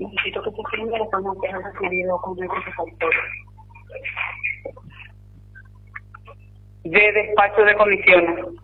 Necesito que se firme la forma que has recibido con el satisfactorio. De despacho de comisiones.